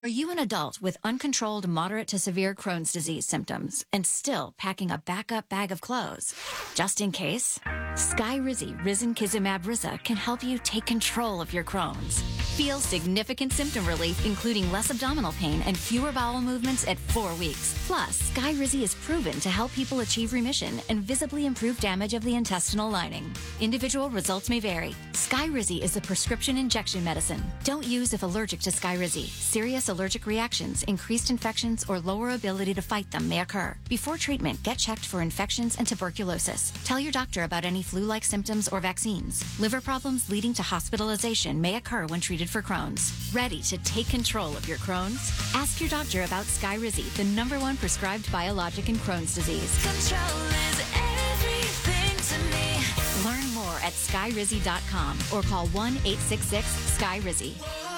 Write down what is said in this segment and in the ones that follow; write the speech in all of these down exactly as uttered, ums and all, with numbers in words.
Are you an adult with uncontrolled moderate to severe Crohn's disease symptoms and still packing a backup bag of clothes? Just in case, Skyrizi Risankizumab Riza can help you take control of your Crohn's. Feel significant symptom relief, including less abdominal pain and fewer bowel movements at four weeks. Plus, Skyrizi is proven to help people achieve remission and visibly improve damage of the intestinal lining. Individual results may vary. Skyrizi is a prescription injection medicine. Don't use if allergic to Skyrizi. Serious allergic reactions, increased infections, or lower ability to fight them may occur. Before treatment, get checked for infections and tuberculosis. Tell your doctor about any flu-like symptoms or vaccines. Liver problems leading to hospitalization may occur when treated for Crohn's. Ready to take control of your Crohn's? Ask your doctor about Skyrizi, the number one prescribed biologic in Crohn's disease. Control is everything to me. Learn more at skyrizi dot com or call one eight six six Skyrizi.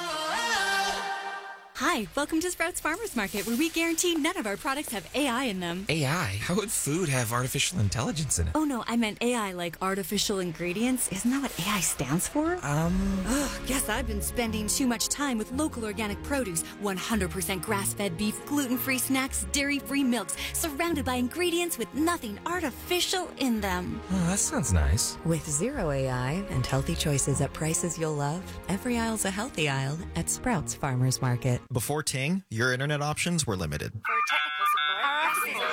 Hi, welcome to Sprouts Farmers Market, where we guarantee none of our products have A I in them. A I? How would food have artificial intelligence in it? Oh no, I meant A I like artificial ingredients. Isn't that what A I stands for? Um... Ugh, guess I've been spending too much time with local organic produce, one hundred percent grass-fed beef, gluten-free snacks, dairy-free milks, surrounded by ingredients with nothing artificial in them. Oh, that sounds nice. With zero A I and healthy choices at prices you'll love, every aisle's a healthy aisle at Sprouts Farmers Market. Before Ting, your internet options were limited. For technical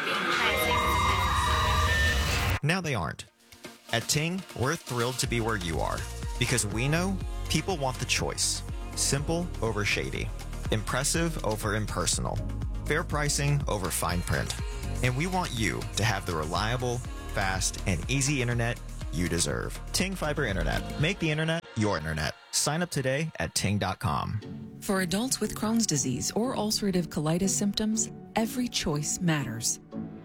support, Now they aren't. At Ting, we're thrilled to be where you are because we know people want the choice. Simple over shady. Impressive over impersonal. Fair pricing over fine print. And we want you to have the reliable, fast, and easy internet you deserve. Ting Fiber Internet. Make the internet your internet. Sign up today at ting dot com. For adults with Crohn's disease or ulcerative colitis symptoms, every choice matters.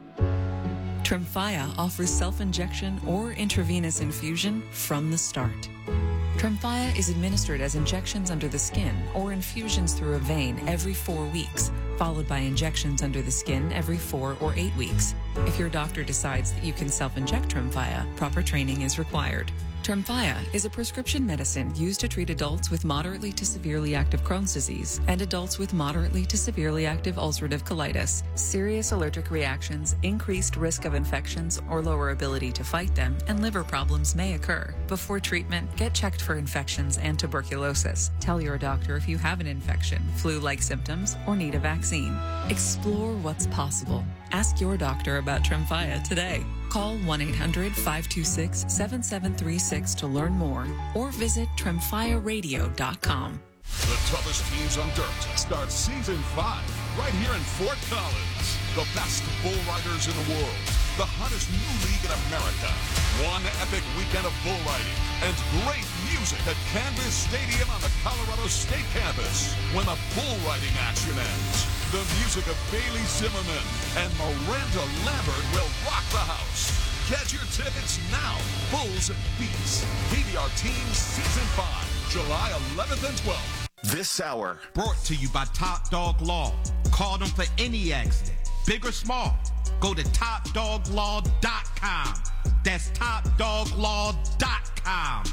Tremfya offers self-injection or intravenous infusion from the start. Tremfya is administered as injections under the skin or infusions through a vein every four weeks, followed by injections under the skin every four or eight weeks. If your doctor decides that you can self-inject Tremfya, proper training is required. Tremfya is a prescription medicine used to treat adults with moderately to severely active Crohn's disease and adults with moderately to severely active ulcerative colitis. Serious allergic reactions, increased risk of infections or lower ability to fight them, and liver problems may occur. Before treatment, get checked for infections and tuberculosis. Tell your doctor if you have an infection, flu-like symptoms, or need a vaccine. Explore what's possible. Ask your doctor about Tremfya today. Call one eight hundred, five two six, seven seven three six to learn more or visit tremfya radio dot com. The toughest teams on dirt start season five right here in Fort Collins. The best bull riders in the world. The hottest new league in America. One epic weekend of bull riding and great music at Canvas Stadium on the Colorado State campus. When the bull riding action ends, the music of Bailey Zimmerman and Miranda Lambert will rock the house. Get your tickets now. Bulls and Beats. P B R Teams Season five, July eleventh and twelfth. This hour. Brought to you by Top Dog Law. Call them for any accident, big or small. Go to top dog law dot com. That's top dog law dot com.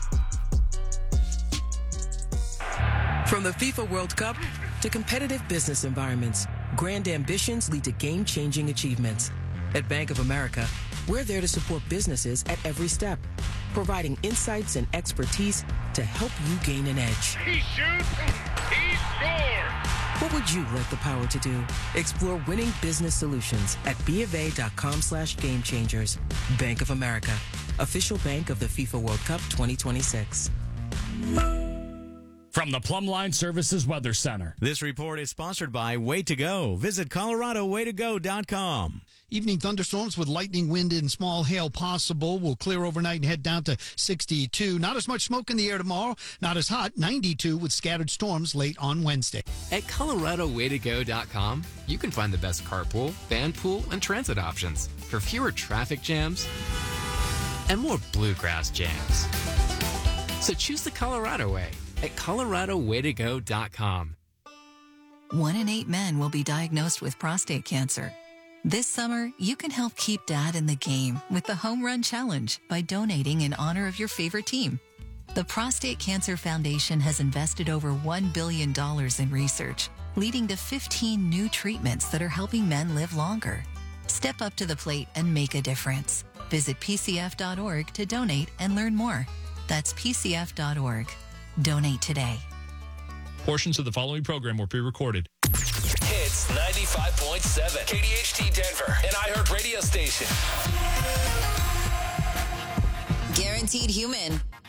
From the FIFA World Cup to competitive business environments, grand ambitions lead to game-changing achievements. At Bank of America, we're there to support businesses at every step, providing insights and expertise to help you gain an edge. He shoots, he scores! What would you like the power to do? Explore winning business solutions at BofA.com slash game changers. Bank of America, official bank of the FIFA World Cup twenty twenty-six. From the Plumline Services Weather Center. This report is sponsored by Way to Go. Visit Colorado Way to Go dot com. Evening thunderstorms with lightning, wind, and small hail possible. Will clear overnight and head down to sixty-two. Not as much smoke in the air tomorrow. Not as hot, ninety-two with scattered storms late on Wednesday. At Colorado Way to Go dot com, you can find the best carpool, van pool, and transit options for fewer traffic jams and more bluegrass jams. So choose the Colorado way at Colorado Way to Go dot com. One in eight men will be diagnosed with prostate cancer. This summer, you can help keep Dad in the game with the Home Run Challenge by donating in honor of your favorite team. The Prostate Cancer Foundation has invested over one billion dollars in research leading to fifteen new treatments that are helping men live longer. Step up to the plate and make a difference. Visit P C F dot org to donate and learn more. That's P C F dot org. Donate today. Portions of the following program were pre-recorded. Hits ninety-five point seven, K D H T Denver, an iHeart radio station. Guaranteed Human,